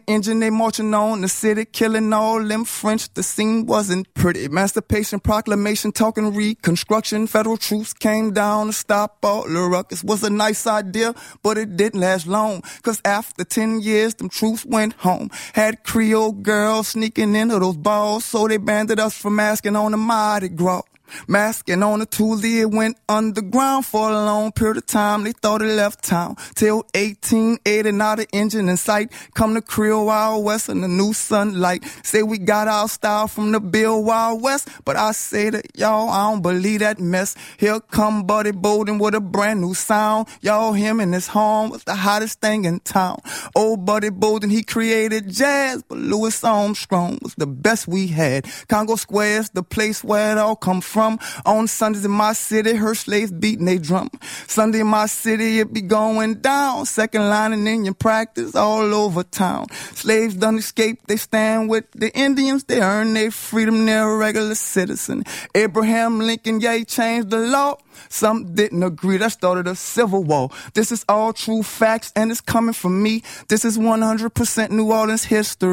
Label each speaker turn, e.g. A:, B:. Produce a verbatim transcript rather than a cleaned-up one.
A: engine they marching on, the city killing all them French. The scene wasn't pretty. Emancipation Proclamation talking Reconstruction. Federal troops came down to stop all the ruckus. Was a nice idea, but it didn't last long. Cause after ten years, them troops went home. Had Creole girls sneaking into those balls, so they banned us from asking on the Mardi Gras. Masking on a Tuesday, it went underground for a long period of time. They thought it left town till eighteen eighty. Now the engine in sight. Come to Creole Wild West and the new sunlight. Say we got our style from the Bill Wild West, but I say to y'all, I don't believe that mess. Here come Buddy Bolden with a brand new sound. Y'all, him and his horn was the hottest thing in town. Old Buddy Bolden, he created jazz, but Louis Armstrong was the best we had. Congo Square's the place where it all come from. On Sundays in my city, her slaves beating they drum. Sunday in my city, it be going down. Second line and Indian practice all over town. Slaves done escape, they stand with the Indians. They earn their freedom, they're a regular citizen. Abraham Lincoln, yeah, he changed the law. Some didn't agree, that started a civil war. This is all true facts and it's coming from me. This is one hundred percent New Orleans history.